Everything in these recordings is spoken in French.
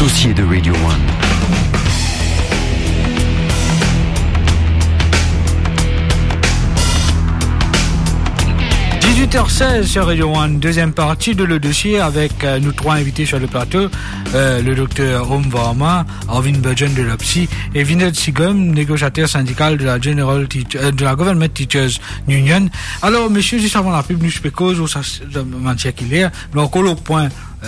dossier de Radio One. 18h16 sur Radio One, deuxième partie de le dossier avec nous trois invités sur le plateau, le docteur Om Varma, Arvind Burgeon de l'OPSI et Vinod Sigom, négociateur syndical de la de la Government Teachers Union. Alors, monsieur, juste avant la pub, nous spécose au matière qu'il est, nous encore au point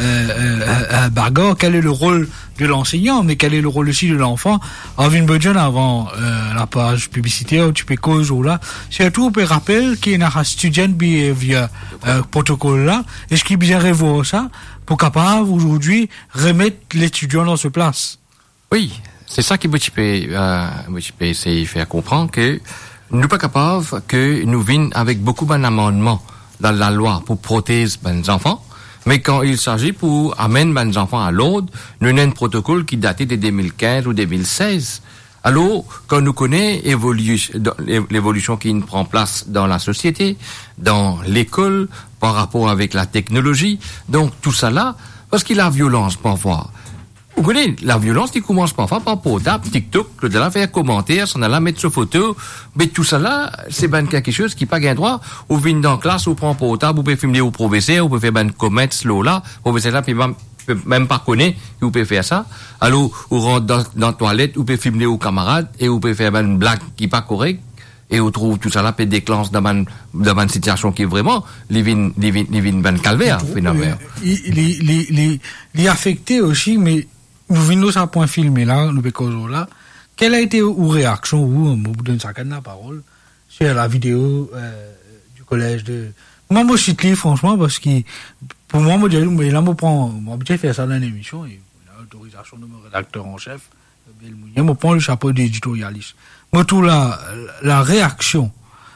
Bargor, quel est le rôle de l'enseignant, mais quel est le rôle aussi de l'enfant. Arvind Burgeon, avant la page publicitaire, tu peux cause ou là, surtout, on peut rappeler qu'il y a un student behavior protocole là, est-ce qu'il bien revoir ça, pour capable aujourd'hui remettre l'étudiant dans ce place? Oui, c'est ça qui peut essayer de faire comprendre que nous ne sommes pas capables que nous vînes avec beaucoup d'amendements dans la loi pour protéger les enfants. Mais quand il s'agit pour amener les enfants à l'ordre, nous avons un protocole qui datait de 2015 ou 2016. Alors, quand nous connaissons l'évolution qui prend place dans la société, dans l'école, par rapport avec la technologie, donc tout ça là, parce qu'il y a la violence parfois. Vous connaissez, la violence qui commence parfois par portable, TikTok, le de la faire commentaire, on a la mettre sur photo, mais tout ça là, c'est ben quelque chose qui pas gain droit. Ou vient dans la classe, ou prend portable, ou peut filmer au professeur, ou peut faire ben comments là, professeur là, puis même pas connaître, ou peut faire ça. Alors, ou rentre dans la toilette, ou peut filmer aux camarades, et ou peut faire ben une blague qui pas correcte, et on trouve tout ça là, peut déclencher dans une situation qui est vraiment, les vins ben calvaire, phénomène. Il est affecté aussi, mais nous venons à point filmé là, nous pécosons là. Quelle a été ou réaction ou on vous donne chacun la parole sur la vidéo du collège de. Moi, je suis franchement parce que pour moi, mais là, je faire ça dans l'émission et l'autorisation de mon rédacteur en chef, je prends le chapeau d'éditorialiste. Moi, tout la réaction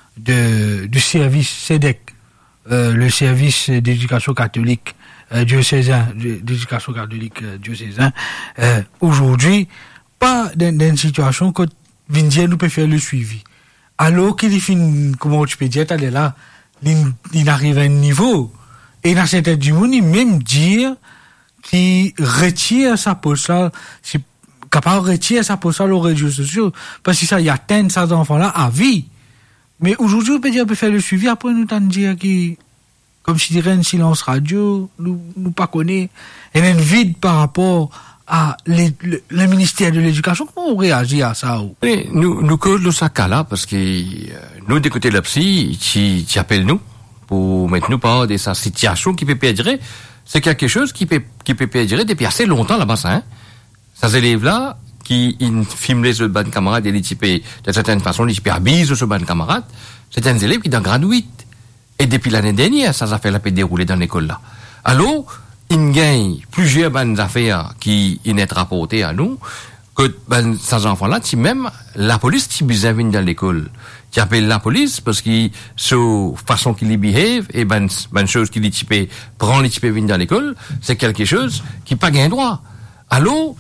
du service CEDEC, le service d'éducation catholique diocésain, d'éducation catholique diocésain, aujourd'hui, pas dans une situation que Vindier nous peut faire le suivi. Alors qu'il finit, comment tu peux dire, t'as là, il arrive à un niveau, et dans cette tête du monde, il même dire qu'il retire sa postale, c'est capable de retirer sa postale aux réseaux sociaux, parce que ça, il atteint ces enfants-là à vie. Mais aujourd'hui, on peut dire, on peut faire le suivi, après nous t'en dire qu'il comme je dirais un silence radio, nous pas connaît, et un vide par rapport à le ministère de l'Éducation. Comment on réagit à ça? Oui, nous cause le sac là, parce que nous, des côtés de la psy, qui appelle nous, pour mettre nous par de sa situation qui peut perdurer. C'est quelque chose qui peut perdurer depuis assez longtemps là-bas, ça, hein. Ces élèves-là, qui filment les autres bonnes camarades, et les types, de certaine façon, les types abusent sur bonnes camarades, c'est un élève qui est dans grade 8. Et depuis l'année dernière, ça a fait la paix dérouler dans l'école là. Alors, il gagne plusieurs bonnes affaires qui sont rapportées à nous, que ces enfants-là, si même la police qui vient dans l'école, qui appelle la police parce que sur façon qu'il y behave et ben chose qu'il type prend les types viennent dans l'école, c'est quelque chose qui pas gain droit. Alors,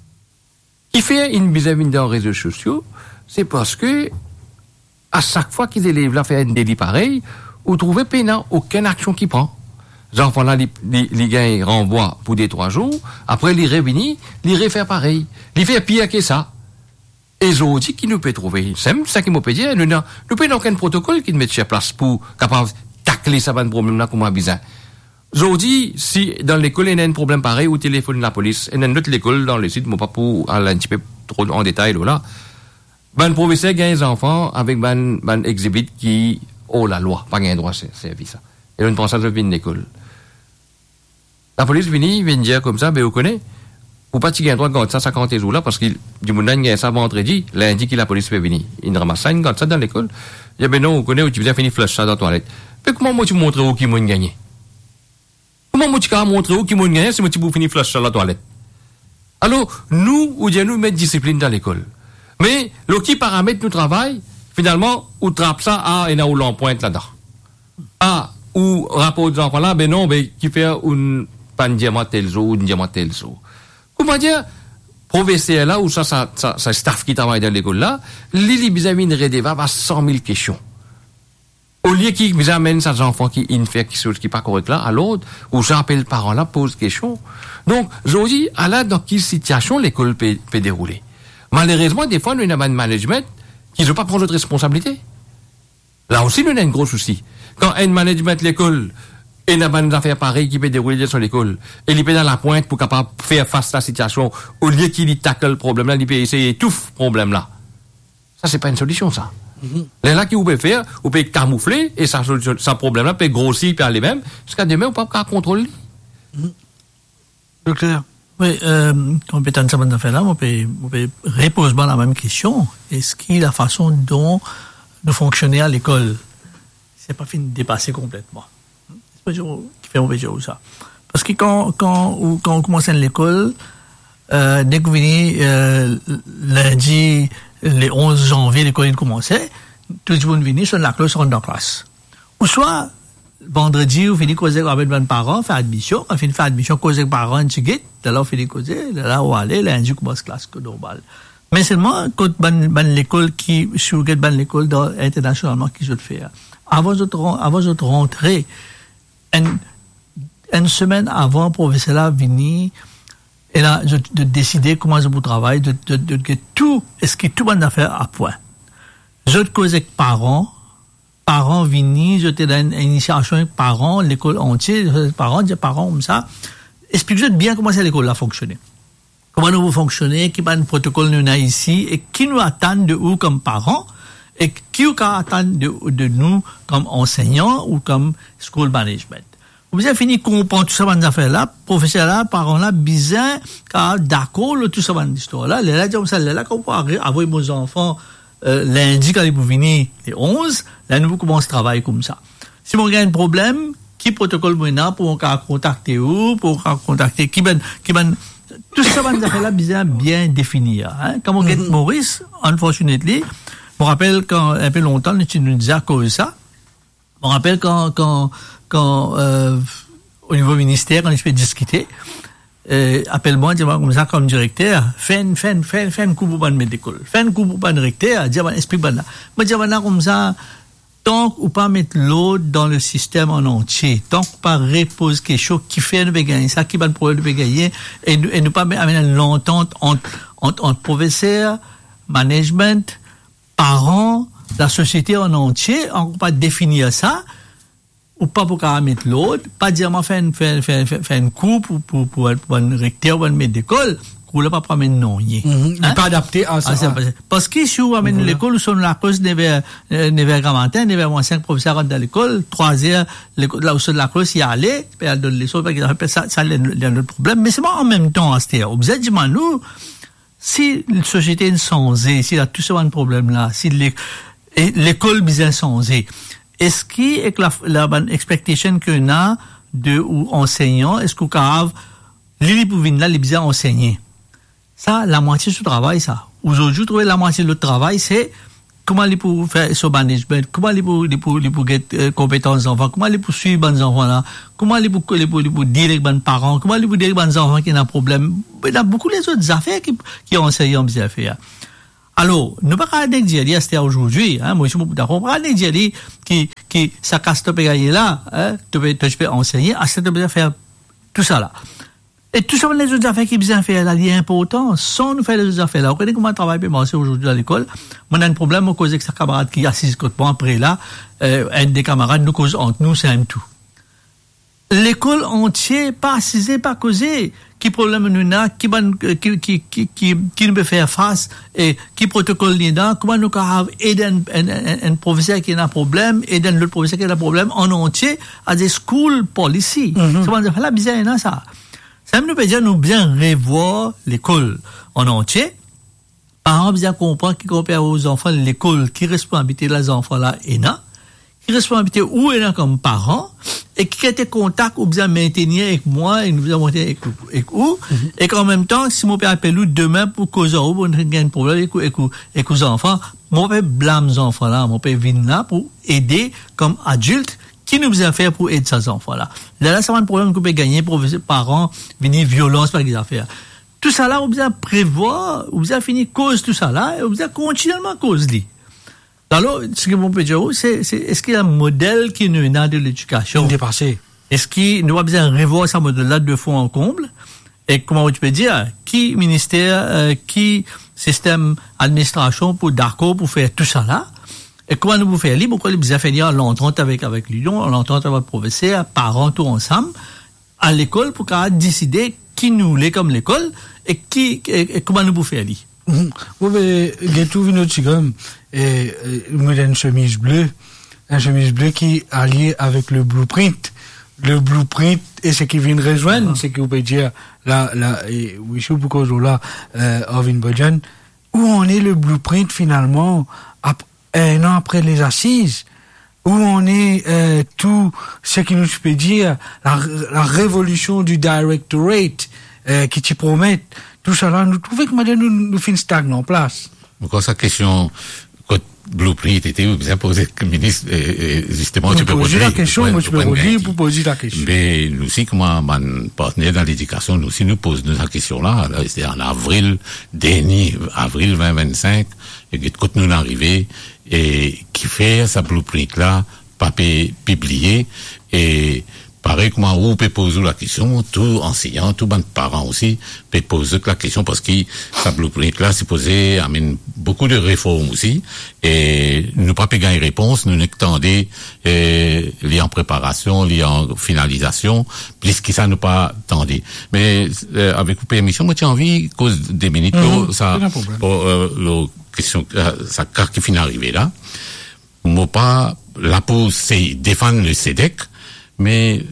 il fait une vis-à-vis dans les réseaux sociaux, c'est parce que à chaque fois qu'ils élèves là fait un délit pareil, ou trouver peinant aucune action qui prend. Les enfants là, les gars renvoient pour 2-3 jours, après les revenir, les refaire pareil. Les faire pire que ça. Et ils ont dit qu'ils nous peut trouver. C'est ça qui m'a peut dire, nous n'avons aucun protocole qui nous met sur place pour capable tacler ça ban problème là comme un bizarre. Ils ont dit, si dans l'école il y a un problème pareil, ou téléphone la police, et dans notre école, dans le site, moi pas pour aller un petit peu trop en détail là. Ben professeur gagne les enfants avec ben exhibit qui oh la loi, pas gain droit, c'est ça. Et on prend ça de l'école. La police vient dire comme ça, ben vous connaissez, ou pas tu gain droit quand ça compte jours là, parce que du monde gagne ça vendredi, lundi que la police peut venir. Il ramasse ça, quand ça dans l'école. Il dit ben non, vous connaissez, tu viens finir flush ça dans la toilette. Mais comment moi tu montres où qui m'a gagné? Comment moi tu peux montrer où qui m'a gagné si moi tu peux finir flush ça dans la toilette? Alors, nous, ou bien nous mettre discipline dans l'école. Mais, le qui paramètre nous travaille, finalement, ou trappe ça à et là où l'on pointe là-dedans. Ah, ou rapport des enfants là, ben non, ben, qui fait une panne diamant tel jour, ou une diamant tel jour. Comment dire, professeur là, ou ça staff qui travaille dans l'école là, les bizarres redevable à 100 000 questions. Au lieu qu'ils nous amènent ces enfants qui fait quelque chose qui pas correct là, à l'autre, ou j'appelle les parents là, pose question. Donc, je dis, à là, dans quelle situation l'école peut dérouler? Malheureusement, des fois, nous avons un management qui ne veut pas prendre notre responsabilité. Là aussi, nous avons un gros souci. Quand un management de l'école, et n'a pas des affaires pareilles qui peut dérouler sur l'école, et il peut dans la pointe pour capable faire face à la situation, au lieu qu'il y tacle le problème là, il peut essayer d'étouffer le problème là. Ça, c'est pas une solution, ça. Là, qui vous pouvez faire, vous pouvez camoufler, et ça problème-là peut grossir, puis aller même, jusqu'à demain, vous ne pouvez pas contrôler. C'est clair. Oui, compétence de cette affaire-là, on peut reposer la même question. Est-ce que la façon dont nous fonctionnons à l'école, c'est pas fini de dépasser complètement? C'est pas qui fait mauvais jour, ça. Parce que quand on commence à l'école, dès que vous venez, lundi, le 11 janvier, l'école commençait, tout le monde venait sur la classe, rentre dans la classe. Ou soit, vendredi, on finit causer avec les parents, faire admission, on finit faire admission, causer avec les parents, un petit guide, là, on finit causer, là, on aller, lundi, on commence classe, normal. Mais seulement, quand l'école qui, si vous avez l'école internationalement, qui se fait, avant de rentrer, une semaine avant, le professeur là, venir, et là, de décider comment je vous travaille, de tout, est-ce que tout va faire à point. Je cause avec parents venus, je te donne une initiation avec parents, l'école entière, parents comme ça. Explique-moi bien comment c'est l'école a fonctionné. Comment nous fonctionner, quel est le protocole nous a ici, et qui nous attend de nous comme parents, et qui nous attend de nous comme enseignants ou comme school management. Vous avez fini de comprendre tout ça dans affaire là, professeur là, parents là, bizarre, car d'accord, tout ça dans l'histoire là, là, comme ça, là, quand on peut avoir nos enfants, lundi, quand ils vont venir, les 11, là, nous commençons à travailler comme ça. Si on a un problème, qui protocole maintenant pour contacter où, pour contacter qui tout ça dans affaire là, bizarre, bien défini, hein. Comme on get Maurice, unfortunately, je me rappelle quand, un peu longtemps, nous disons à cause de ça, je me rappelle quand, au niveau ministère, quand je peux discuter, appelle-moi, dis-moi comme ça, comme directeur, fais un coup pour ban médical. Fais un coup pour ban recteur, dis-moi, explique-moi là. Moi, dis-moi là, comme ça, tant ou pas mettre l'autre dans le système en entier, tant ou pas repose quelque chose qui fait nous gagner ça, qui va le problème de gagner, et nous pas amener une l'entente entre professeurs, management, parents, la société en entier, on peut pas définir ça, ou pas pour mettre l'autre, pas dire faire un coup pour un recteur ou un maître d'école, pour ne pas prendre non. Pas adapté à ça. Parce que si vous amenez l'école, nous sommes la cause 9h40, 9h5 professeurs dans l'école, 3h, là où c'est la classe, y aller, puis elle donne les choses, ça, il y a notre problème. Mais c'est pas en même temps, c'est-à-dire, vous êtes dit, nous, si la société est changée, s'il y a tout ce problème là, si l'école bien changée, est-ce qu'il est la bonne expectation qu'on a de ou enseignants, est-ce qu'on a l'île pour venir là, les bien enseigner? Ça, la moitié du travail, ça. Aujourd'hui, trouver la moitié de notre travail, c'est comment les pour faire ce management, comment les pour get compétences enfants, comment les pour suivre les enfants là, comment les pour dire les bons parents, comment les pour dire les bons enfants qui ont un problème. Il y a beaucoup les autres affaires qui enseignent bien affaires. Alors, nous pas qu'à dire, c'était aujourd'hui, hein, moi, je suis d'accord, pas qu'à dire, qui, ça casse te payer là, hein, tu peux enseigner, à cette faire tout ça là. Et tout ça, les autres affaires qui bien faire là, il est important, sans nous faire les autres affaires là. Vous connaissez comment on travaille bien aujourd'hui à l'école? Moi, on a un problème, on cause avec sa camarade qui assise côté moi, après là, un des camarades nous cause entre nous, c'est un tout. L'école entière, pas assisée, pas causée. Qui problème nous a, qui nous peut faire face, et qui protocole nous a, comment nous avons aider un professeur qui a un problème, aider l'autre professeur qui a un problème en entier, à des school policy. C'est pas là, bizarre, ça. Ça nous peut dire, nous bien revoir l'école en entier. Parents bien comprendre qui compare aux enfants l'école, qui responsabilité les enfants là, et là. Qui responsabilité où est là comme parents, et qui était contact ou bien maintenir avec moi, et nous bien monter avec où, et qu'en même temps, si mon père appelle nous demain pour causer ou pour un problème avec les enfants, mon père blâme les enfants là, mon père vient là pour aider comme adulte, qui nous a fait pour aider ces enfants là. Là, ça va un problème qu'on peut gagner pour les parents, venir violence par les affaires. Tout ça là, on bien prévoir, on bien finir cause tout ça là, et on bien continuellement cause lui. Alors, ce que vous pouvez dire, c'est est-ce qu'il y a un modèle qui nous vient de l'éducation? Dépassé. Est-ce qu'il nous a besoin de revoir ce modèle-là de fond en comble? Et comment tu peux dire, qui ministère, qui système administration pour d'accord pour faire tout ça là? Et comment nous pouvons faire libre? Pourquoi nous besoin faire l'entente avec l'union, l'entente avec le professeur, parents, tout ensemble, à l'école pour qu'on décider qui nous l'est comme l'école et comment nous pouvons faire libre? Vous avez tout vu notre gomme et une chemise bleue qui est alliée avec le blueprint. Le blueprint et ce qui vient rejoindre, c'est que vous pouvez dire oui, je suis beaucoup là, Ovin Bojan, où on est le blueprint finalement un an après les assises, où on est tout ce qui nous peut dire la révolution du directorate qui te promet tout ça là, nous trouvons que maintenant nous finissons stagnant en place. Encore sa question, quand Blueprint était bien posé, que le ministre, justement, tu peux poser la question, moi, tu peux redire pour poser la question. Mais nous aussi, comme un partenaire dans l'éducation, nous aussi, nous posons la question là, c'était en avril dernier, avril 2025, et quand nous arrivés, et qui fait sa Blueprint là, papier publié, et pareil, comment on peut poser la question, tout enseignant, tout parents aussi, peut poser la question parce que sa blueprint là, c'est posé, amène beaucoup de réformes aussi, et nous pas gagner réponse, nous n'attendons, les en préparation, les en finalisation, plus que ça nous pas attendé. Mais, avec vos permissions, moi, j'ai envie, cause des minutes, ça, pour, la question, ça, car qui finit d'arriver là, moi pas, la pause, c'est défendre le SEDEC, mais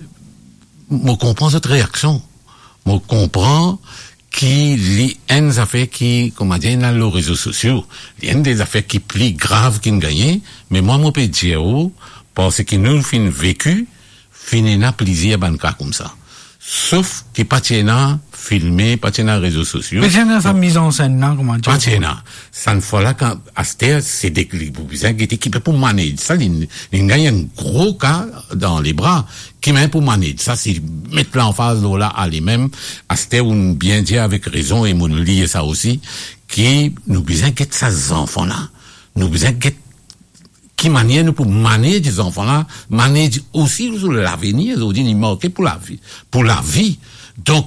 je comprends cette réaction. Je comprends qu'il y a des affaires qui, comme on dit, dans les réseaux sociaux, il y a des affaires qui plus graves qui ont gagné, mais moi, je peux dire, parce que nous, fin vécu, fin plaisir à cas comme ça. Sauf que pas tiena filmé, pas tiena réseaux sociaux. Mais c'est une mise en scène, non, comment dire? Pas tiena. Ça ne fois là, quand, à cette heure, c'est des qui peut pour manager. Ça, il gagne un gros cas dans les bras, qui même pour manager. Ça, c'est mettre là en face, là, à lui-même, à cette heure, on bien dire avec raison, et mon lier ça aussi, qui, nous besoin de ces enfants-là. Nous besoin de qui manière nous pour manager des enfants-là, manager aussi sur l'avenir, ils marquent pour la vie. Pour la vie. Donc,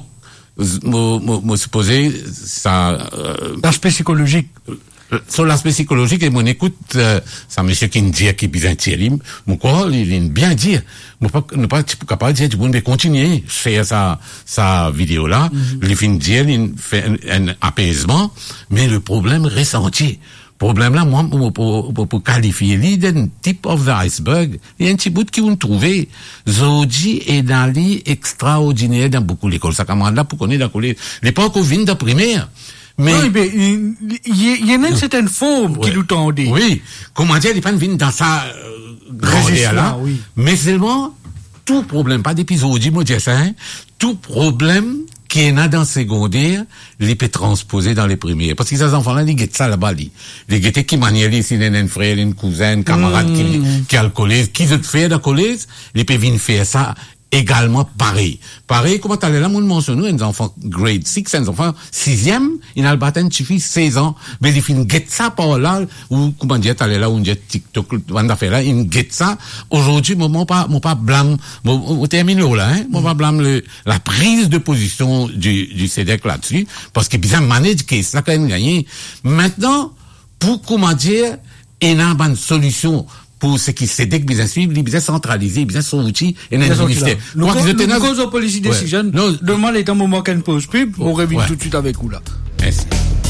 moi, supposé, ça, l'aspect psychologique. Sur l'aspect psychologique, et mon écoute, ça, monsieur qui me dit, qui est bien terrible, mon corps, il bien dire. Moi, pas capable de dire, tu peux continuer, faire sa vidéo-là, il fait dire, il fait un apaisement, mais le problème reste entier. Problème là, moi, pour qualifier, il y a un tip of the iceberg, il y a un petit bout qui vous trouvez. Zodi est dans les extraordinaire dans beaucoup d'écoles. Ça commence là pour qu'on est dans l'époque où vient de primaire. Mais, oui, mais, il y a une certaine forme qui nous tendait. Oui. Comment dire, il pas vient dans sa, grandeur là. Oui. Mais seulement, tout problème, pas d'épisode, moi, dis ça, tout problème, qui est là dans le secondaire, les peut transposer dans les premières. Parce que ces enfants-là, ils guettent ça là-bas, les guettent qui manièrent, si un frère, une cousine, camarade qui a le collège, qui veut faire dans le collège, ils peuvent venir faire ça également pareil. Pareil, comment t'allais là, moi, mentionner, un enfant grade 6, un enfant 6e, il a le bâton, il suffit 16 ans, mais il finit guette ça par là, ou, comment dire, t'allais là, ou on dit TikTok, on a fait là, il guette ça. Aujourd'hui, moi pas blâme, on termine là, hein, moi pas blâme la prise de position du SEDEC là-dessus, parce que bien manage que ça quand même gagné. Maintenant, pour, comment dire, il y a une solution, pour ce qui s'est bien suivre, bien centralisé, bien son outil, et un ministère. Nous cause au policy decision, demande est un moment qu'elle pose pub, on revient tout de suite avec vous là. Merci.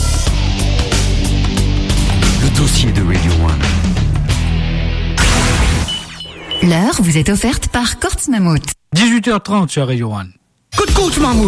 Le dossier de Radio One. L'heure vous est offerte par Courts Mammouth. 18h30 sur Radio One. Coup de Courts Mammouth.